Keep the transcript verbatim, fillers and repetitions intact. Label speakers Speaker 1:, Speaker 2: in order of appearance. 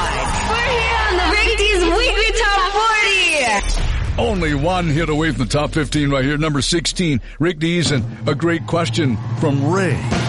Speaker 1: God. We're here on the Rick D's Weekly Top forty.
Speaker 2: Only one hit away from the top fifteen right here. Number sixteen, Rick D's, and a great question from Ray.